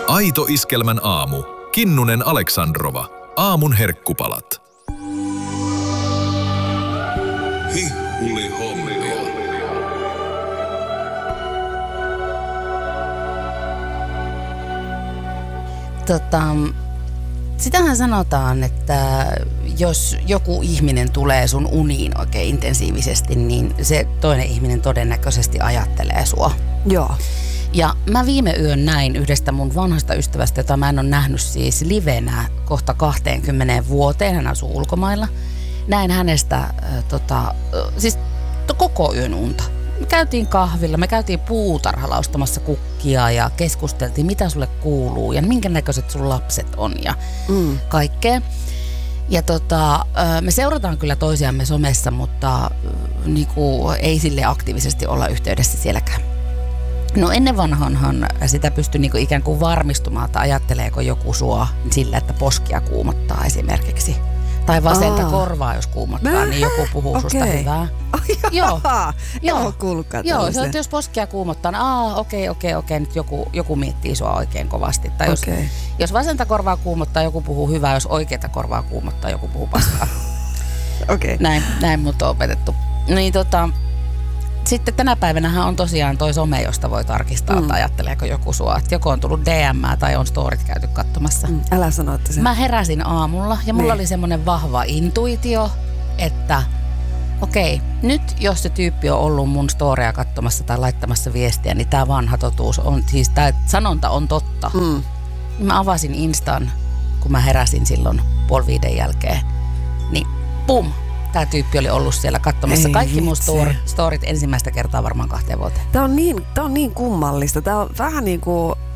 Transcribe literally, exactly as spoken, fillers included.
Aito Iskelmän aamu. Kinnunen Aleksandrova. Aamun herkkupalat. Hihhulihommia. Tota, sitähän sanotaan, että jos joku ihminen tulee sun uniin oikein intensiivisesti, niin se toinen ihminen todennäköisesti ajattelee sua. Joo. Ja mä viime yön näin yhdestä mun vanhasta ystävästä, jota mä en ole nähnyt siis livenä kohta kaksikymmentä vuoteen. Hän asuu ulkomailla. Näin hänestä äh, tota, äh, siis to, koko yön unta. Me käytiin kahvilla, me käytiin puutarhalla ostamassa kukkia ja keskusteltiin, mitä sulle kuuluu ja minkä näköiset sun lapset on ja mm. kaikkea. Ja tota, me seurataan kyllä toisiamme somessa, mutta niinku, ei sille aktiivisesti olla yhteydessä sielläkään. No ennen vanhanhan sitä pystyi niinku ikään kuin varmistumaan, että ajatteleeko joku sua sillä, että poskia kuumottaa esimerkiksi. Tai vasenta Aa. korvaa, jos kuumottaa, Mä? niin joku puhuu okay. susta hyvää. Oh, joo, joo. Joo, kuullukaan joo, se on, jos poskia kuumottaa, niin aa, okei, okei, okei, nyt joku, joku miettii sua oikein kovasti. Tai jos, okay. jos vasenta korvaa kuumottaa, joku puhuu hyvää, jos oikeita korvaa kuumottaa, joku puhuu paskaa. Okei. Okay. Näin, näin mut on opetettu. Niin tota, sitten tänä päivänähän on tosiaan toi some, josta voi tarkistaa, mm. että ajatteleeko joku sua. Että joko on tullut D M tai on storit käyty katsomassa. Mm. Älä sano, että se. Mä heräsin aamulla ja mulla niin. oli semmoinen vahva intuitio, että okei, nyt jos se tyyppi on ollut mun storia katsomassa tai laittamassa viestiä, niin tää vanha totuus on, siis tää sanonta on totta. Mm. Mä avasin Instan, kun mä heräsin silloin puoli viiden jälkeen, niin pum! Tämä tyyppi oli ollut siellä katsomassa Ei kaikki mun storit ensimmäistä kertaa varmaan kahteen vuoteen. Tämä on niin, tämä on niin kummallista. Tämä on vähän niin kuin